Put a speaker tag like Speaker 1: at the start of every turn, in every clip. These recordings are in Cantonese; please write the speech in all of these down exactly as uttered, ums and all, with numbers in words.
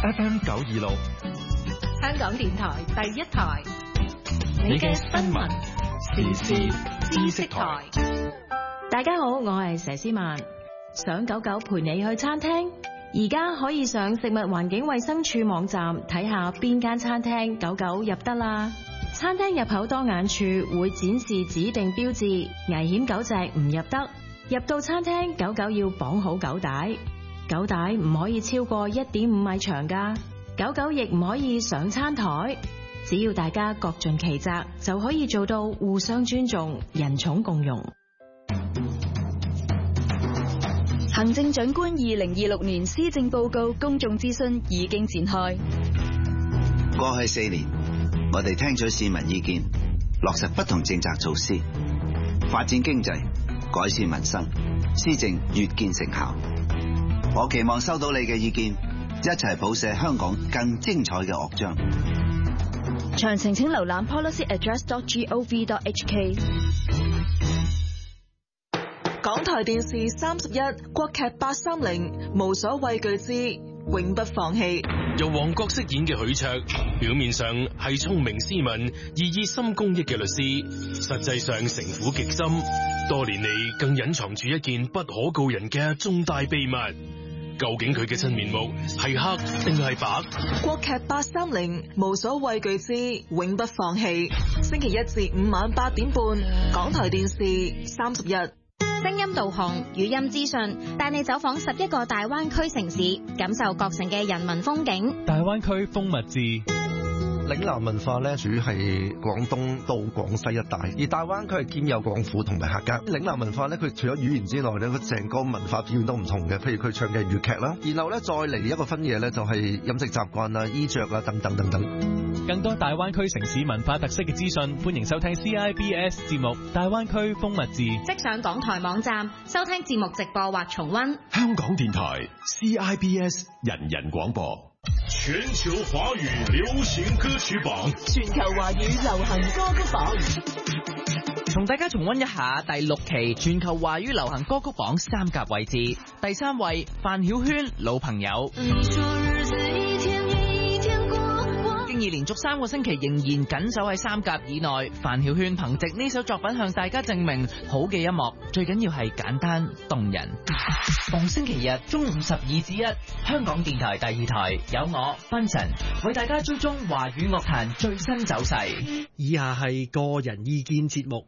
Speaker 1: F M 九二六，
Speaker 2: 香港電台第一台，你嘅新聞時事知識台。
Speaker 3: 大家好，我係佘詩曼。想狗狗陪你去餐廳，而家可以上食物環境衛生署網站睇下邊間餐廳狗狗入得啦。餐廳入口當眼處會展示指定標誌，危險狗隻唔入得。入到餐廳，狗狗要綁好狗帶，狗帶唔可以超過一點五米長㗎。狗狗亦唔可以上餐台。只要大家各盡其責，就可以做到互相尊重、人寵共融。
Speaker 4: 行政長官二零二六年施政報告公眾諮詢已經展開。
Speaker 5: 過去四年，我哋聽取市民意見，落實不同政策措施，發展經濟，改善民生，施政越見成效。我期望收到你嘅意見，一齊譜寫香港更精彩嘅樂章。
Speaker 4: 詳情請瀏覽 policy address dot gov dot h k。
Speaker 6: 港台電視三十一國劇八三零無所畏懼之永不放棄，
Speaker 7: 由黃覺飾演嘅許卓，表面上係聰明斯文而熱心公益嘅律師，實際上城府極深，多年嚟更隱藏住一件不可告人嘅重大秘密。究竟佢嘅真面目係黑定係白？
Speaker 6: 國劇八三零無所畏懼之永不放棄，星期一至五晚八點半，港台電視三十一。
Speaker 8: 聲音導航、語音資訊，帶你走訪十一個大灣區城市，感受各城嘅人文風景。
Speaker 1: 大灣區風物誌。
Speaker 9: 嶺南文化咧，主要係廣東到廣西一帶，而大灣區係兼有廣府同埋客家。嶺南文化咧，佢除咗語言之外咧，佢成個文化表現都唔同嘅。譬如佢唱嘅粵劇啦，然後咧再嚟一個分野咧，就係飲食習慣啊、衣着啊等等等等。
Speaker 1: 更多大灣區城市文化特色嘅資訊，歡迎收聽 C I B S 節目《大灣區風物誌》。
Speaker 8: 即上港台網站收聽節目直播或重溫。
Speaker 10: 香港電台 C I B S 人人廣播。全球華語流行歌曲榜，
Speaker 6: 全球華語流行歌曲榜，
Speaker 11: 同大家重溫一下第六期全球華語流行歌曲榜三甲位置。第三位范曉萱《老朋友》。經已連續三個星期仍然緊守喺三甲以內，范曉萱憑藉呢首作品向大家證明好嘅音樂最緊要係簡單動人。逢星期日中午十二至一，香港電台第二台有我芬晨為大家追蹤華語樂壇最新走勢。
Speaker 12: 以下係個人意見節目，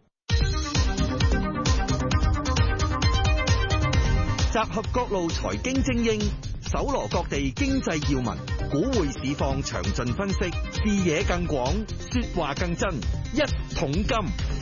Speaker 13: 集合各路財經精英，搜羅各地經濟要聞，股匯市況詳盡分析，視野更廣，說話更真，一桶金。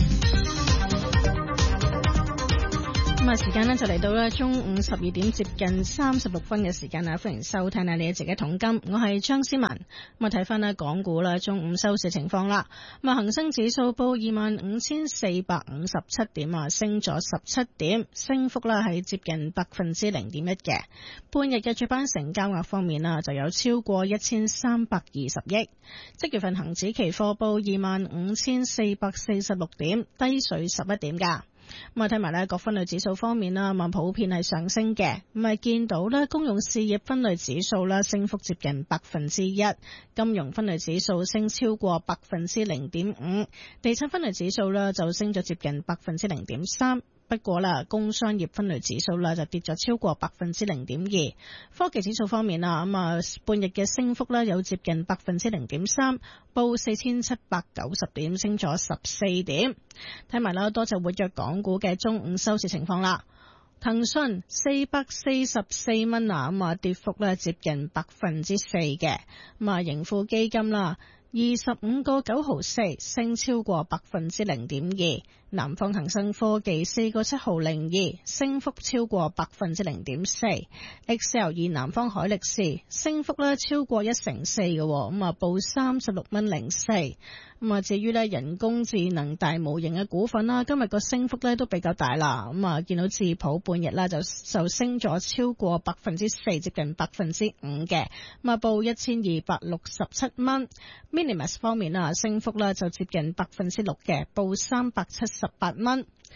Speaker 14: 咁啊，時間呢就嚟到咧中午十二點接近三十六分嘅時間啊，歡迎收聽啊，你一直嘅桶金，我係張思文。咁啊，睇翻咧港股啦，中午收市情況啦。咁啊，恒生指數報二萬五千四百五十七點啊，升咗十七點，升幅啦係接近百分之零點一嘅。半日嘅主板成交額方面啊，就有超過一千三百二十億。即月份恒指期貨報二萬五千四百四十六點，低水十一點噶。咁啊，睇埋咧各分類指數方面啦，咁啊普遍係上升嘅。咁啊見到咧公用事業分類指數啦，升幅接近百分之一；金融分類指數升超過百分之零點五；地產分類指數啦就升咗接近百分之零點三。不過啦，工商業分類指數啦就跌咗超過百分之零點二。科技指數方面啊，咁啊半日嘅升幅咧有接近百分之零點三，報四千七百九十點，升咗十四點。睇埋啦，多隻活躍港股嘅中午收市情況啦。騰訊四百四十四蚊啊，咁啊跌幅咧接近百分之四嘅。咁啊盈富基金啦，二十五個九毫四，升超過百分之零點二。南方恒生科技四個七毫零二，升幅超過百分之零點四。X L 二南方海力士升幅咧超過一成四嘅，咁啊報三十六蚊零四。咁啊至於咧人工智能大模型嘅股份啦，今日個升幅咧都比較大啦。咁啊見到智普半日啦就就升咗超過百分之四，接近百分之五嘅，咁啊報一千二百六十七蚊。Minimas 方面啊升幅咧就接近百分之六嘅，報三百七十八蚊。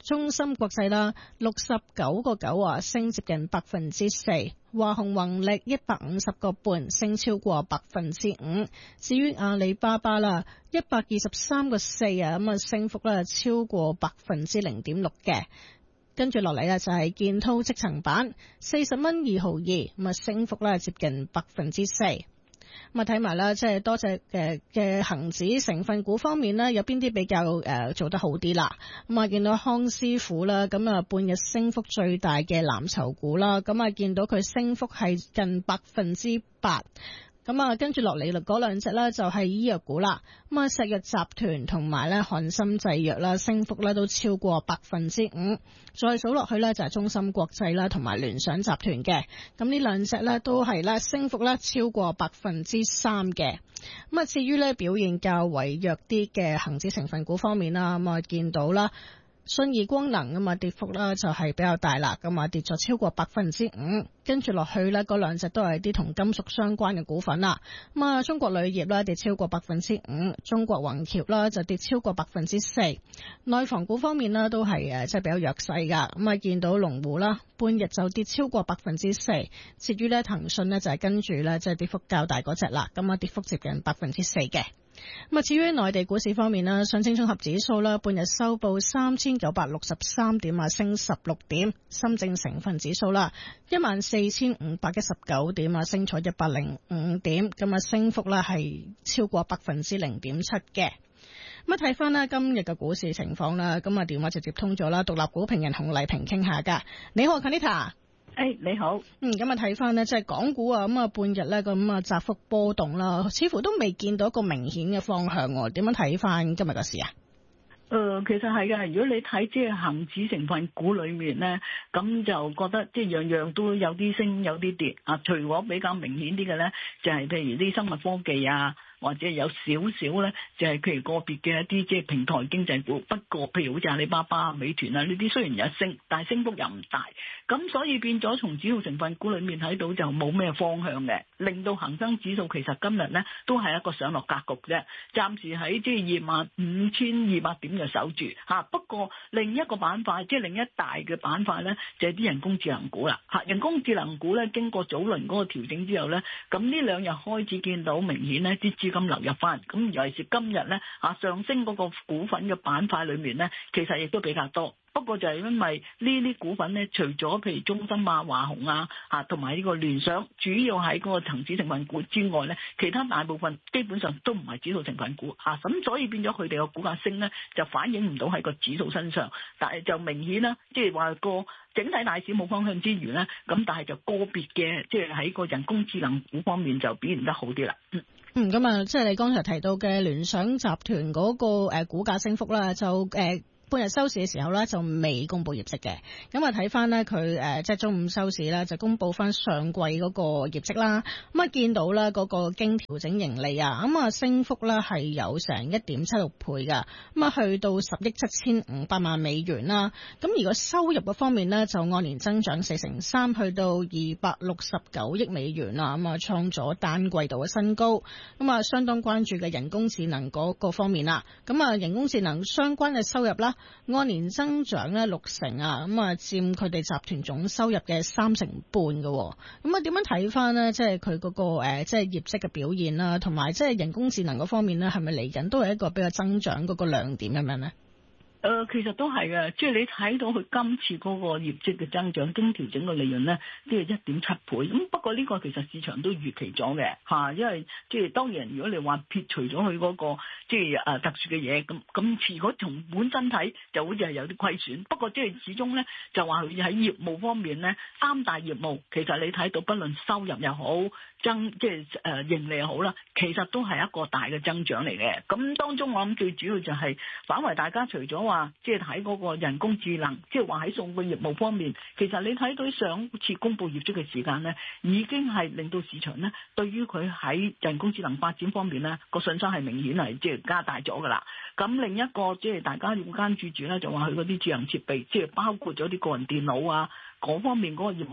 Speaker 14: 中芯國際啦，六十九個九啊，升接近百分之四。華虹宏力一百五十個半，升超過百分之五。至於阿里巴巴啦，一百二十三個四啊，咁啊升幅咧超過百分之零點六嘅。跟住落嚟咧就係建滔積層板，四十蚊二毫二，咁啊升幅咧接近百分之四。咁啊睇埋啦，即係多隻嘅嘅恒指成分股方面呢，有邊啲比較誒、呃、做得好啲啦？咁啊見到康師傅啦，咁啊半日升幅最大嘅藍籌股啦，咁啊見到佢升幅係近百分之八。咁啊，跟住落嚟嗰兩隻呢，就係醫藥股啦。咁啊，石藥集團同埋咧漢森製藥啦，升幅咧都超過百分之五。再數落去呢，就係中芯國際啦，同埋聯想集團嘅。咁呢兩隻呢，都係咧升幅咧超過百分之三嘅。咁啊，至於咧表現較為弱啲嘅恒指成分股方面啦，咁啊見到啦。信義光能咁啊跌幅啦就係比較大啦，咁啊跌咗超過百分之五，跟住落去呢，嗰兩隻都係啲同金屬相關嘅股份啦。咁啊中國鋁業啦跌超過百分之五，中國宏橋啦就跌超過百分之四。內房股方面呢，都係誒即係比較弱勢噶，咁啊見到龍湖啦半日就跌超過百分之四，至於呢騰訊呢，就係跟住呢，即係跌幅較大嗰隻啦，咁啊跌幅接近百分之四嘅。咁啊，至於內地股市方面啦，上證綜合指數啦，半日收報三千九百六十三點啊，升十六點；深證成分指數啦，一萬四千五百一十九點啊，升咗一百零五點，咁啊，升幅咧係超過百分之零點七嘅。咁啊，睇翻啦今日嘅股市情況啦，咁啊電話直接通咗啦，獨立股評人洪麗萍傾下噶。你好 ，Kanita。
Speaker 15: 誒、hey, 你好，
Speaker 14: 嗯，咁啊睇翻呢，即係港股啊，咁啊半日咧咁啊窄幅波動啦，似乎都未見到一個明顯嘅方向喎。點樣睇翻今日嘅市啊？
Speaker 15: 誒、呃，其實係嘅。如果你睇即係恒指成分股裏面咧，咁就覺得即係樣樣都有啲升有啲跌啊。除咗比較明顯啲嘅咧，就係、是、譬如啲生物科技啊。或者有少少咧，就係譬如個別嘅一啲即係平台經濟股。不過譬如好似阿里巴巴、美團啊呢啲，雖然有升，但係升幅又唔大。咁所以變咗從指數成分股裏面睇到就冇咩方向嘅，令到恒生指數其實今日咧都係一個上落格局啫。暫時喺即係二萬五千二百點就守住嚇。不過另一個板塊，即係另一大嘅板塊咧，就係啲人工智能股啦嚇。人工智能股咧經過早輪嗰個調整之後咧，咁呢兩日開始見到明顯咧啲資金流入翻，咁尤其是今日咧啊上升嗰個股份嘅板塊裏面咧，其實亦都比較多。不過就係因為呢啲股份咧，除咗譬如中芯啊、華虹啊啊同埋呢個聯想，主要喺嗰個恒指成分股之外咧，其他大部分基本上都唔係指數成分股啊，咁所以變咗佢哋個股價升咧，就反映唔到喺個指數身上，但係就明顯啦，即係話個整體大市冇方向之餘咧，咁但係就個別嘅即係喺個人工智能股方面就表現得好啲啦。嗯。
Speaker 14: 嗯，咁啊，即係你剛才提到嘅聯想集團嗰個誒股價升幅啦，就誒。呃半日收市嘅時候咧就未公布業績嘅，咁啊睇翻咧佢誒即係中午收市咧就公布翻上季嗰個業績啦，咁啊見到咧嗰個經調整盈利啊，咁啊升幅咧係有成一點七六倍噶，咁啊去到十億七千五百萬美元啦，咁而個收入嘅方面咧就按年增長四成三，去到二百六十九億美元啦，咁啊創咗單季度嘅新高，咁啊相當關注嘅人工智能嗰個方面啦，咁啊人工智能相關嘅收入啦。按年增長咧六成啊，咁啊佔佢哋集團總收入嘅三成半嘅，咁啊點樣睇翻呢？即係佢嗰個誒，即係業績嘅表現啦，同埋即係人工智能嗰方面咧，係咪嚟緊都係一個比較增長嗰個亮點咁樣呢？
Speaker 15: 誒、呃，其實都係嘅，即係你睇到佢今次嗰個業績嘅增長，經調整嘅利潤咧，即係一點七倍。咁不過呢個其實市場都預期咗嘅嚇，因為即係當然，如果你話撇除咗佢嗰個即係誒特殊嘅嘢，咁咁如果從本身睇，就好似係有啲虧損。不過即係始終咧，就話佢喺業務方面咧，三大業務其實你睇到，不論收入又好，增即係誒盈利又好啦，其實都係一個大嘅增長嚟嘅。咁當中我諗最主要就係反為大家除咗話即係睇嗰個人工智能，即係話喺數據業務方面，其實你睇到上次公布業績嘅時間咧，已經係令到市場咧對於佢喺人工智能發展方面咧個信心係明顯係即係加大咗噶啦。咁另一個即係大家要關注住咧，就話佢嗰啲智能設備，即係包括咗啲個人電腦啊嗰方面嗰個業務咧，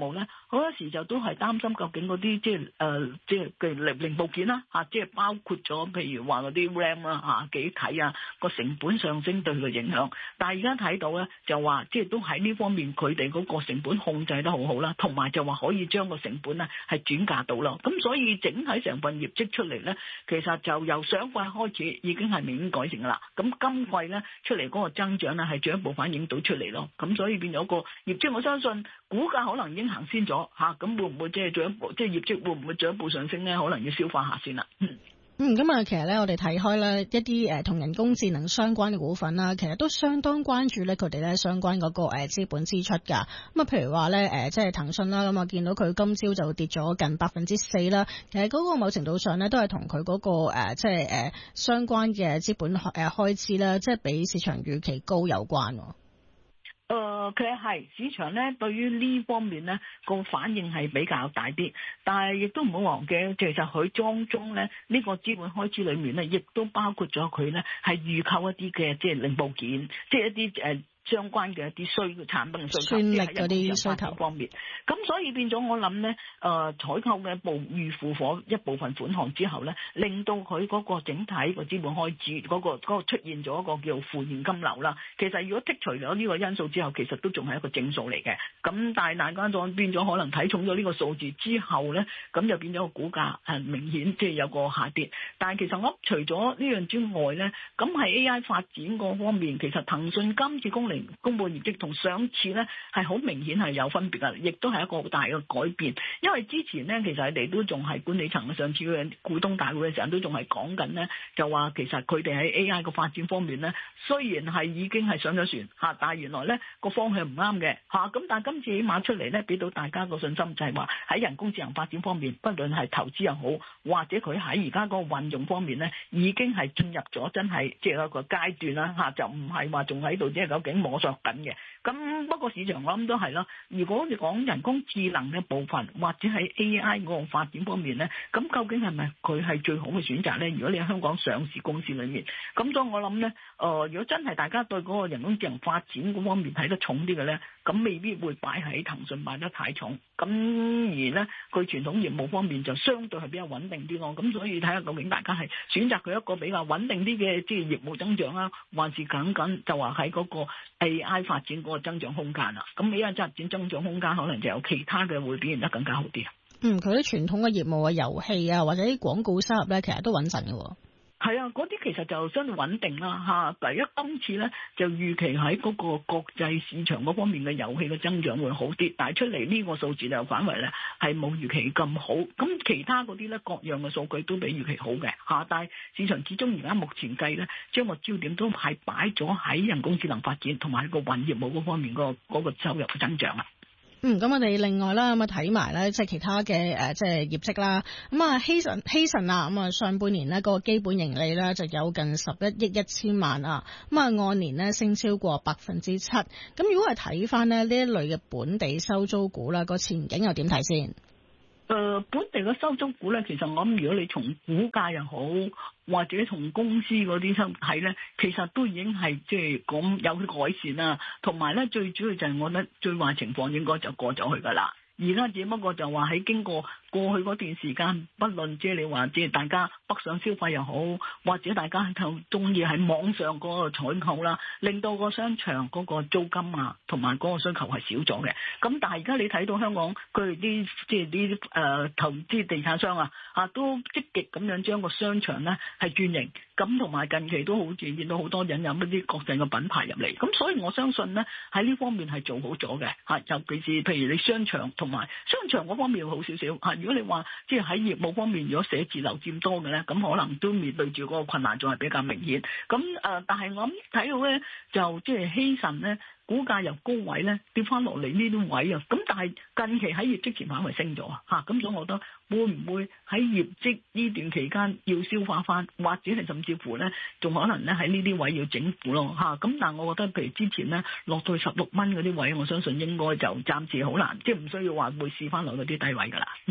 Speaker 15: 好多時就都係擔心究竟嗰啲即係誒即係嘅零零部件啦嚇，即係包括咗譬如話嗰啲 RAM 啦嚇、記憶體啊個成本上升對佢嘅影響。但係而家睇到咧就話即係都喺呢方面佢哋嗰個成本控制得好好啦，同埋就話可以將個成本咧係轉嫁到咯。咁所以整體成份業績出嚟咧，其實就由上季開始已經係明顯改善噶啦。咁今季咧出嚟嗰個增長咧係進一步反映到出嚟咯。咁所以變咗個業績，我相信股價可能已經行先咗嚇，咁會唔會即係進一步即係業績會唔會進一步上升咧？可能要消化下先啦。嗯。
Speaker 14: 嗯，咁啊，其實咧，我哋睇開咧一啲誒同人工智能相關嘅股份啦，其實都相當關注咧佢哋咧相關嗰個誒資本支出㗎。咁啊，譬如話咧誒，即係騰訊啦，咁啊見到佢今朝就跌咗近百分之四啦。其實嗰個某程度上咧都係同佢嗰個誒即係誒相關嘅資本誒開支啦，即係比市場預期高有關。
Speaker 15: 誒、呃，佢係市場咧，對於呢方面咧個反應係比較大啲，但係亦都唔好忘記，其實佢當中咧呢、這個資本開支裏面咧，亦都包括咗佢咧係預購一啲嘅即係零部件，即係一啲誒。呃相關嘅一啲需嘅產品嘅需求，
Speaker 14: 算力嗰啲需求
Speaker 15: 方面，咁所以變咗我諗咧，誒、呃、採購嘅部預付款一部分款項之後咧，令到佢嗰個整體個資本開支嗰、那個嗰、那個出現咗一個叫負現金流啦。其實如果剔除咗呢個因素之後，其實都仲係一個正數嚟嘅。咁但係大家再變咗可能睇重咗呢個數字之後咧，咁就變咗個股價係明顯即係有個下跌。但係其實我除咗呢樣之外咧，咁係 A I 發展嗰方面，其實騰訊今次公嚟公布業績同上次咧係好明顯係有分別噶，亦都係一個好大嘅改變。因為之前咧其實佢哋都仲係管理層上次嘅股東大會嘅時候都仲係講緊咧，就話其實佢哋喺 A I 個發展方面咧，雖然係已經係上咗船嚇，但係原來咧個方向唔啱嘅嚇。咁但係今次起碼出嚟咧，俾到大家個信心就係話喺人工智能發展方面，不論係投資又好，或者佢喺而家嗰個運用方面咧，已經係進入咗真係即係一個階段啦嚇，就唔係話仲喺度即係究竟摸索緊嘅。咁不過市場我諗都係啦，如果你講人工智能嘅部分或者喺 A I 嗰個發展方面咧，咁究竟係咪佢係最好嘅選擇咧？如果你喺香港上市公司裏面，咁所以我諗咧，誒、呃，如果真係大家對嗰個人工智能發展嗰方面睇得重啲嘅咧，咁未必會擺喺騰訊擺得太重。咁而咧，佢傳統業務方面就相對係比較穩定啲咯。咁所以睇下究竟大家係選擇佢一個比較穩定啲嘅即係業務增長啦，還是僅僅就話喺嗰個 A I 發展嗰個增長空間啊？咁 A I 發展增長空間可能就有其他嘅會表現得更加好啲啊。
Speaker 14: 嗯，佢啲傳統嘅業務啊、遊戲啊或者啲廣告收入咧，其實都穩陣嘅。
Speaker 15: 係啊，嗰啲其實就相對穩定啦嚇。第一今次咧就預期喺嗰個國際市場嗰方面嘅遊戲嘅增長會好啲，但係出嚟呢個數字就反為咧係冇預期咁好。咁其他嗰啲咧各樣嘅數據都比預期好嘅嚇，但係市場始終而家目前計咧，將個焦點都係擺咗喺人工智能發展同埋個雲業務嗰方面嗰個嗰個收入嘅增長啊。
Speaker 14: 嗯，咁我哋另外啦，咁啊睇埋咧，即係其他嘅誒，即係業績啦。咁啊，希慎希慎啊，咁啊上半年呢個基本盈利咧就有近十一億一千萬啊，咁啊按年呢升超過百分之七。咁如果係睇翻呢呢一類嘅本地收租股啦，個前景又點睇先？
Speaker 15: 誒、呃，本地嘅收租股咧，其實我諗如果你從股價又好，或者從公司嗰啲收睇咧，其實都已經係即係講有啲改善啦。同埋咧，最主要就係我覺得最壞情況應該就過咗去噶啦。而家只不過就話喺經過過去嗰段時間，不論即係你話即係大家北上消費又好，或者大家就中意喺網上嗰個採購啦，令到個商場嗰個租金啊，同埋嗰個需求係少咗嘅。咁但係而家你睇到香港佢哋啲即係啲誒投資地產商啊，啊都積極咁樣將個商場咧係轉型。咁同埋近期都好似見到好多引入一啲國際嘅品牌入嚟，咁所以我相信咧喺呢方面係做好咗嘅嚇，尤其是譬如你商場同埋商場嗰方面會好少少嚇。如果你話即係喺業務方面，如果寫字樓佔多嘅咧，咁可能都面對住嗰個困難仲係比較明顯。咁誒、呃，但係我諗睇到咧，就即係希慎咧。股價由高位咧跌翻落嚟呢啲位啊，咁但係近期喺業績前反為升咗啊，嚇咁所以我覺得會唔會喺業績呢段期間要消化翻，或者係甚至乎咧仲可能咧喺呢啲位要整固咯嚇，咁但係我覺得譬如之前咧落到十六蚊嗰啲位，我相信應該就暫時好難，即係唔需要話會試翻落嗰啲低位㗎啦，嗯。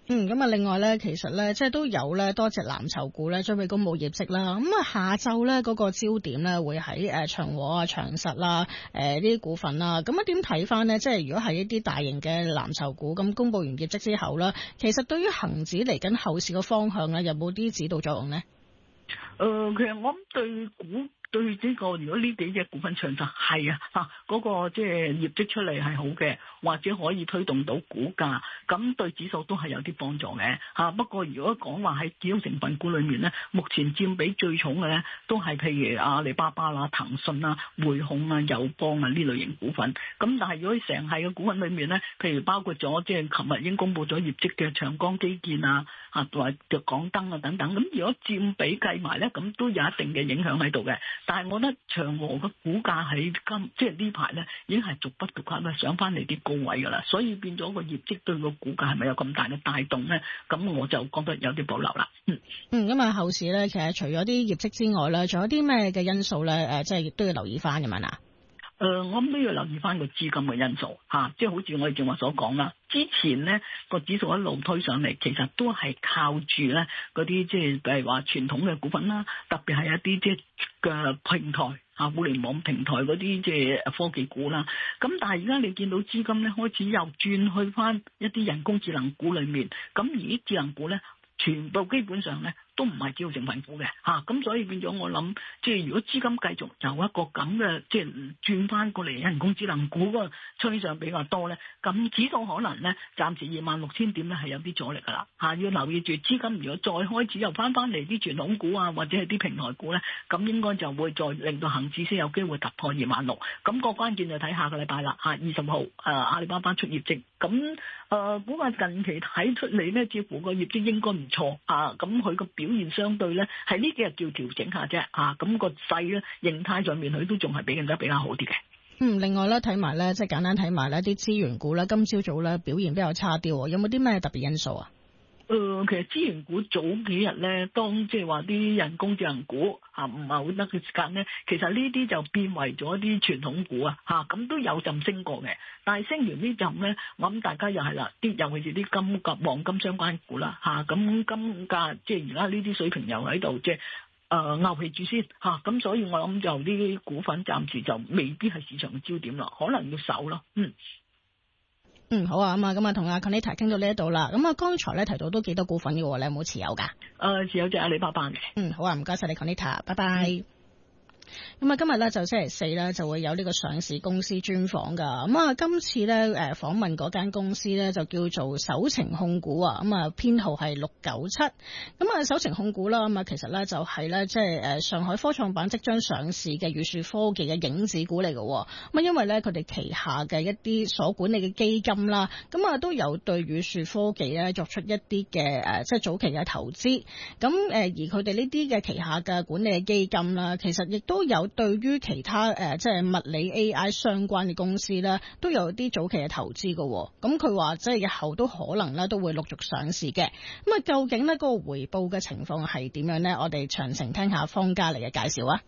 Speaker 14: 嗯，咁啊，另外咧，其實咧，即係都有咧多隻藍籌股咧，準備公佈業績啦。咁啊，下晝咧嗰個焦點咧會喺誒長和啊、長實啦、誒呢啲股份啦。咁啊，點睇翻呢？即係如果係一啲大型嘅藍籌股，咁公佈完業績之後咧，其實對於恒指嚟緊後市嘅方向咧，有冇啲指導作用呢？
Speaker 15: 誒、呃，其實我諗對股。對呢、這個，如果呢幾隻股份長實係啊嚇，嗰、那個即係業績出嚟係好嘅，或者可以推動到股價，咁對指數都係有啲幫助嘅嚇。不過如果講話喺主要成分股裏面咧，目前佔比最重嘅咧，都係譬如阿里巴巴啦、騰訊啦、匯控啊、友邦啊呢類型股份。咁但係如果成係嘅股份裏面咧，譬如包括咗即係琴日已經公布咗業績嘅長江基建啊、嚇或者港燈啊等等，咁如果佔比計埋咧，咁都有一定嘅影響喺度嘅。但係我覺得長和嘅股價喺今即係呢排咧，已經係逐步逐步咧上翻嚟啲高位㗎啦，所以變咗個業績對個股價係咪有咁大嘅帶動咧？咁我就覺得有啲保留啦。嗯
Speaker 14: 嗯，咁啊後市咧，其實除咗啲業績之外咧，仲有啲咩嘅因素咧？誒、呃，即係亦都要留意翻咁樣啊。
Speaker 15: 誒、呃，我諗都要留意翻個資金嘅因素嚇、啊，即係好似我哋正話所講啦。之前咧個指數一路推上嚟，其實都係靠住咧嗰啲即係譬如話傳統嘅股份啦，特別係一啲即係嘅平台嚇、互聯網平台嗰啲即係科技股啦。咁但係而家你見到資金咧開始又轉去翻一啲人工智能股裏面，咁而啲智能股咧全部基本上咧都唔係主要成分股嘅嚇，咁、啊、所以變咗我諗，即係如果資金繼續有一個咁嘅即係轉翻過嚟人工智能股個趨向比較多咧，咁指數可能咧暫時二萬六千點咧係有啲阻力㗎啦嚇，要留意住資金如果再開始又翻翻嚟啲傳統股啊或者係啲平台股咧，咁應該就會再令到恒指先有機會突破二萬六，咁個關鍵就睇下個禮拜啦嚇，二十號誒阿里巴巴出業績，咁誒估計近期睇出嚟咧，似乎個業績應該唔錯啊，咁佢個表現相對咧，係呢幾日叫調整下啫，啊，咁個勢咧形態上面佢都仲係比較得比較好啲嘅。
Speaker 14: 嗯，另外咧睇埋咧，即係簡單睇埋咧啲資源股咧，今朝早咧表現比較差啲，有冇啲咩特別因素啊？
Speaker 15: 誒、呃，其實資源股早幾日咧，當即係話啲人工智能股嚇唔係好得嘅時間咧，其實呢啲就變為咗啲傳統股啊嚇，咁都有陣升過嘅。但係升完呢陣咧，我諗大家又係啦，啲尤其是啲金及黃金相關股啦嚇，咁金價即係而家呢啲水平又喺度即係誒牛皮住先嚇，咁、啊、所以我諗就呢啲股份暫時就未必係市場嘅焦點啦，可能要守咯，嗯。
Speaker 14: 嗯，好啊，咁啊，咁啊，同阿 Conita 傾到呢一度啦。咁啊，剛才咧提到都幾多股份嘅，你有冇持有噶？誒、
Speaker 15: 呃，持有隻阿里巴巴嘅。
Speaker 14: 嗯，好啊，唔該晒你 Conita，拜拜。嗯咁啊，今日咧就星期四咧就會有呢個上市公司專訪噶。咁啊，今次咧誒訪問嗰間公司咧就叫做首程控股啊。咁啊，編號係六九七。咁啊，首程控股啦，咁啊，其實咧就係咧即係誒上海科創板即將上市嘅宇樹科技嘅影子股嚟嘅。咁啊，因為咧佢哋旗下嘅一啲所管理嘅基金啦，咁啊都有對宇樹科技咧作出一啲嘅誒即係早期嘅投資。咁誒而佢哋呢啲嘅旗下嘅管理嘅基金啦，其實亦都有對於其他誒即係物理 A I 相關嘅公司咧，都有啲早期嘅投資嘅。咁佢話即係日後都可能咧都會陸續上市嘅。咁啊，究竟呢個回報嘅情況係點樣呢？我哋詳情聽下方嘉莉嘅介紹啊。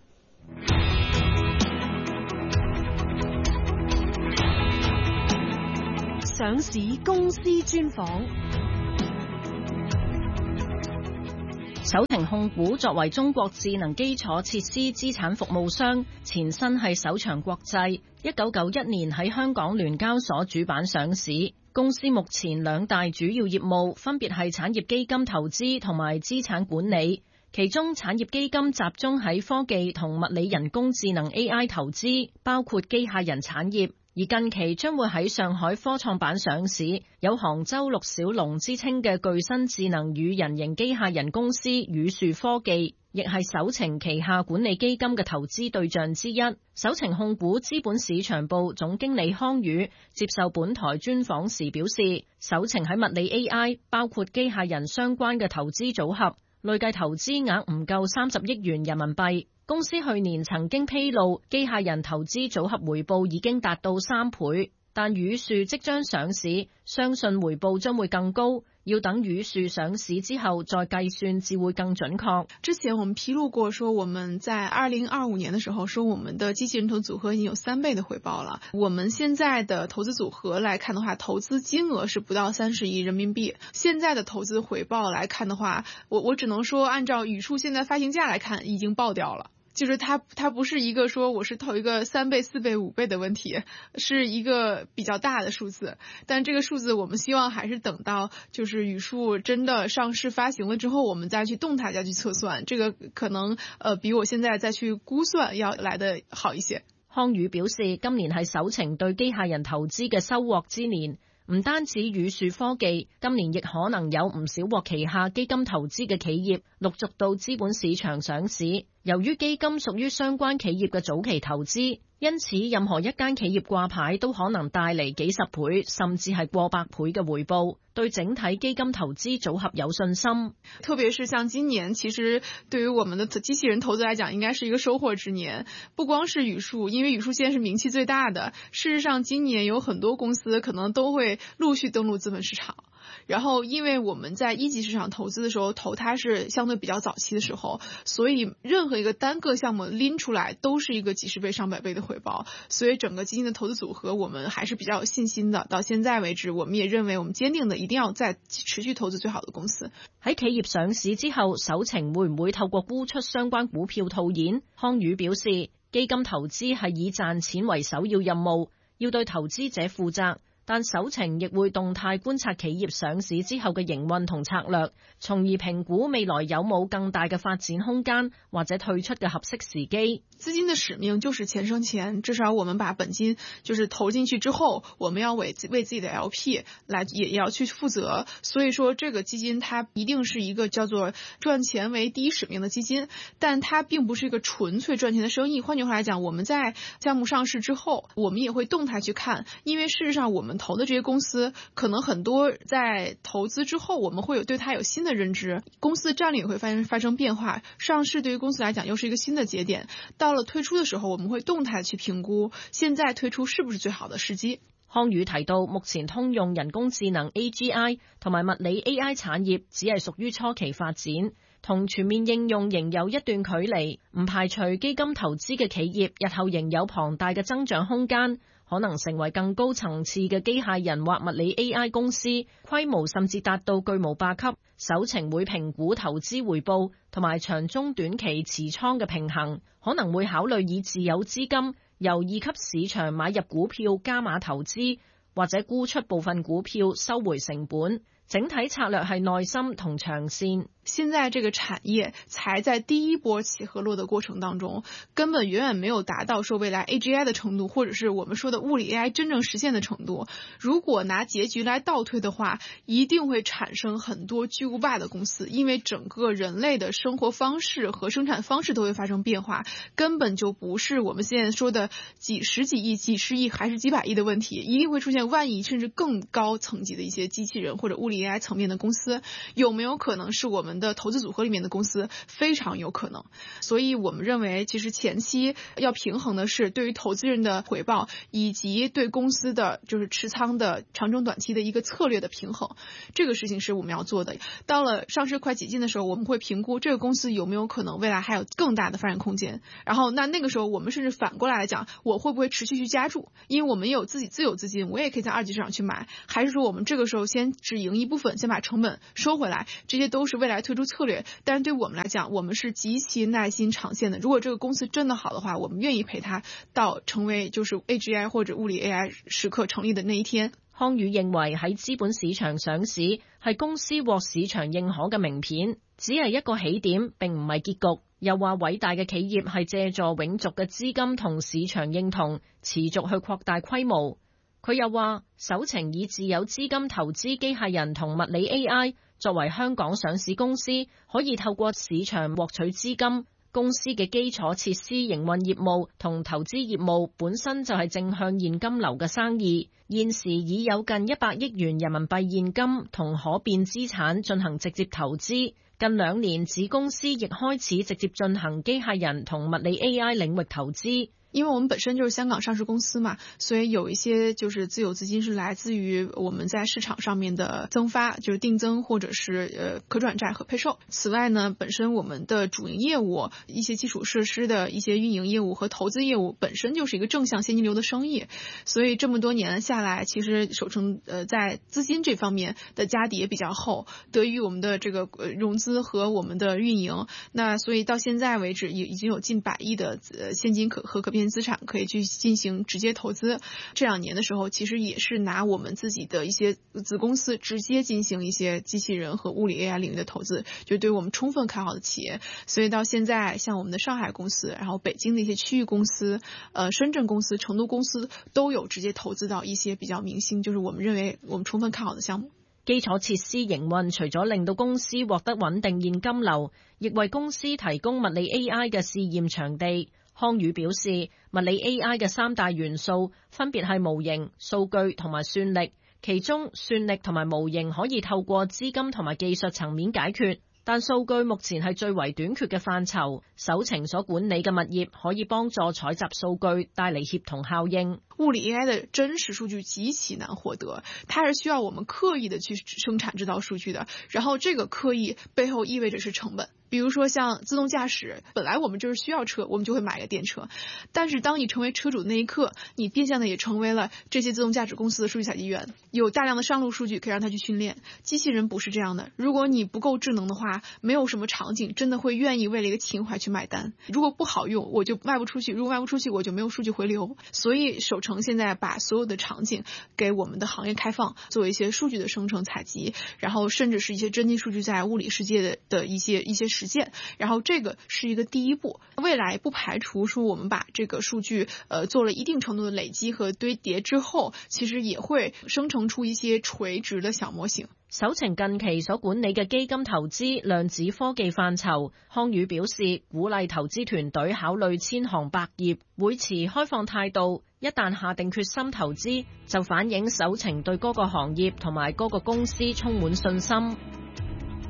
Speaker 2: 上市公司專訪。
Speaker 16: 首程控股作為中國智能基礎設施資產服務商，前身係首長國際，一九九一年喺香港聯交所主板上市。公司目前兩大主要業務分別係產業基金投資同埋資產管理，其中產業基金集中喺科技同物理人工智能 A I 投資，包括機械人產業。而近期將會喺上海科創板上市，有杭州陸小龍之稱嘅具身智能與人形機械人公司宇樹科技，亦係首程旗下管理基金嘅投資對象之一。首程控股資本市場部總經理康宇接受本台專訪時表示，首程喺物理 A I 包括機械人相關嘅投資組合，累計投資額唔夠三十億元人民幣。公司去年曾經披露，機械人投資組合回報已經達到三倍。 但宇樹即將上市，相信回報將會更高。要等宇樹上市之後再計算，至會更準確。
Speaker 17: 之前我們披露過，說我們在二零二五年的時候，說我們的機器人投資組合已經有三倍的回報了。我們現在的投資組合來看的話，投資金額是不到三十億人民幣。現在的投資回報來看的話，我我只能說，按照宇樹現在發行價來看，已經爆掉了。就是它它不是一個說我是投一個三倍、四倍、五倍的問題，是一個比較大的數字。但這個數字我們希望還是等到就是宇樹真的上市發行了之後，我們再去動態再去測算，這個可能呃比我現在再去估算要來得好一些。
Speaker 16: 康宇表示，今年係首程對機械人投資嘅收穫之年。唔單止宇樹科技，今年亦可能有唔少獲旗下基金投資嘅企業陸續到資本市場上市。由於基金屬於相關企業嘅早期投資，因此任何一間企業掛牌都可能帶嚟幾十倍甚至係過百倍嘅回報，對整體基金投資組合有信心。
Speaker 17: 特別是像今年，其實對於我們的機器人投資來講，應該是一個收穫之年。不光是宇樹，因為宇樹現在是名氣最大的，事實上今年有很多公司可能都會陸續登陸資本市場。然後因為我們在一級市場投資的時候，投它是相對比較早期的時候，所以任何一個單個項目拎出來都是一個幾十倍上百倍的回報，所以整個基金的投資組合我們還是比較有信心的。到現在為止，我們也認為我們堅定的一定要再持續投資最好的公司。
Speaker 16: 喺企業上市之後，首程會唔會透過沽出相關股票套現？康宇表示，基金投資係以賺錢為首要任務，要對投資者負責。但首程亦會動態觀察企業上市之後嘅營運同策略，從而評估未來有冇更大嘅發展空間或者退出嘅合適時機。
Speaker 17: 資金的使命就是錢生錢，至少我們把本金就是投進去之後，我們要為為自己的 L P 來也也要去負責。所以說這個基金它一定是一個叫做賺錢為第一使命的基金，但它並不是一個純粹賺錢的生意。換句話來講，我們在項目上市之後，我們也會動態去看，因為事實上我們投的這些公司可能很多在投資之後，我們會有對它有新的認知，公司戰略也會發生發生變化。上市對於公司來講又是一個新的節點，到了推出的時候，我們會動態去評估現在推出是不是最好的時機。
Speaker 16: 康宇提到，目前通用人工智能 A G I 同埋物理 A I 產業只係屬於初期發展，同全面應用仍有一段距離，唔排除基金投資嘅企業日後仍有龐大嘅增長空間，可能成為更高層次嘅機械人或物理 A I 公司，規模甚至達到巨無霸級。首程會評估投資回報同埋長中短期持倉嘅平衡，可能會考慮以自有資金由二級市場買入股票加碼投資，或者沽出部分股票收回成本。整體策略係耐心同長線。
Speaker 17: 現在這個產業才在第一波起和落的過程當中，根本遠遠沒有達到說未來 A G I 的程度，或者是我們說的物理 A I 真正實現的程度。如果拿結局來倒推的話，一定會產生很多巨無霸的公司，因為整個人類的生活方式和生產方式都會發生變化，根本就不是我們現在說的幾十幾億、幾十億還是幾百億的問題，一定會出現萬億甚至更高層級的一些機器人或者物理 A I 層面的公司。有沒有可能是我們的投資組合裡面的公司？非常有可能。所以我們認為其實前期要平衡的是對於投資人的回報以及對公司的就是持倉的長中短期的一個策略的平衡，這個事情是我們要做的。到了上市快幾近的時候，我們會評估這個公司有沒有可能未來還有更大的發展空間，然後那那個時候我們甚至反過來來講，我會不會持續去加注，因為我們有自己自有資金，我也可以在二級市場去買，還是說我們這個時候先只贏一部分，先把成本收回來，這些都是未來推出策略。但是對我們來講，我們是極其耐心長線的。如果這個公司真的好的話，我們願意陪它到成為就是 A G I 或者物理 A I 時刻成立的那一天。
Speaker 16: 康宇認為喺資本市場上市係公司獲市場認可嘅名片，只係一個起點，並唔係結局。又話偉大嘅企業係借助永續嘅資金同市場認同，持續去擴大規模。佢又話，首程以自有資金投資機械人同物理 A I， 作為香港上市公司，可以透過市場獲取資金。公司嘅基礎設施營運業務同投資業務本身就係正向現金流嘅生意，現時已有近一百億元人民幣現金同可變資產進行直接投資。近兩年子公司亦開始直接進行機械人同物理 A I 領域投資。
Speaker 17: 因为我们本身就是香港上市公司嘛，所以有一些就是自有资金是来自于我们在市场上面的增发，就是定增或者是呃可转债和配售。此外呢，本身我们的主营业务、一些基础设施的一些运营业务和投资业务本身就是一个正向现金流的生意，所以这么多年下来，其实守成呃在资金这方面的家底也比较厚，得益于我们的这个呃融资和我们的运营。那所以到现在为止，也已经有近百亿的呃现金可和可变资产可以去进行直接投资。这两年的时候，其实也是拿我们自己的一些子公司直接进行一些机器人和物理 A I 领域的投资，就对我们充分看好的企业。所以到现在，像我们的上海公司，然后北京的一些区域公司、呃深圳公司、成都公司都有直接投資到一些比較明星，就是我們認為我們充分看好的項目。
Speaker 16: 基礎設施營運除咗令到公司獲得穩定現金流，亦為公司提供物理 A I 嘅試驗場地。康宇表示，物理 A I 嘅三大元素分別係模型、數據同埋算力，其中算力同埋模型可以透過資金同埋技術層面解決。但數據目前係最為短缺嘅範疇，首程所管理嘅物業可以幫助採集數據，帶嚟協同效應。
Speaker 17: 物理 A I 的真實數據極其難獲得，它是需要我們刻意的去生產製造數據的，然後這個刻意背後意味着是成本。比如說像自動駕駛，本來我們就是需要車，我們就會買一個電車，但是當你成為車主的那一刻，你變相的也成為了這些自動駕駛公司的數據採集員，有大量的上路數據可以讓它去訓練。機器人不是這樣的，如果你不夠智能的話，沒有什麼場景真的會願意為了一個情懷去買單。如果不好用，我就賣不出去，如果賣不出去，我就沒有數據回流。所以守成現在把所有的場景給我們的行業開放，做一些數據的生成採集，然後甚至是一些真金數據在物理世界的的一些一些實踐，然後這個是一個第一步。未來不排除說我們把這個數據呃做了一定程度的累積和堆疊之後，其實也會生成出一些垂直的小模型。
Speaker 16: 首程近期所管理嘅基金投資量子科技範疇，康宇表示鼓勵投資團隊考慮千行百業，會持開放態度。一旦下定決心投資，就反映首程對嗰個行業同埋嗰個公司充滿信心。